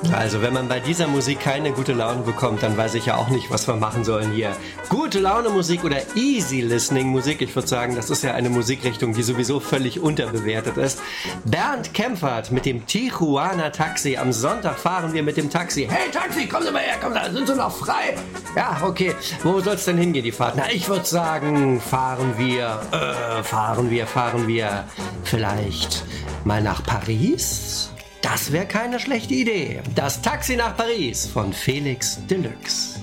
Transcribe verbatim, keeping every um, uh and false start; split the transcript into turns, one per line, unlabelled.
Also, wenn man bei dieser Musik keine gute Laune bekommt, dann weiß ich ja auch nicht, was wir machen sollen hier. Gute Laune Musik oder Easy Listening Musik, ich würde sagen, das ist ja eine Musikrichtung, die sowieso völlig unterbewertet ist. Bernd Kempfert mit dem Tijuana Taxi. Am Sonntag fahren wir mit dem Taxi. Hey Taxi, kommen Sie mal her, kommen Sie, sind Sie noch frei? Ja, okay. Wo soll es denn hingehen, die Fahrt? Na, ich würde sagen, fahren wir, äh, fahren wir, fahren wir vielleicht mal nach Paris? Das wäre keine schlechte Idee. Das Taxi nach Paris von Felix Deluxe.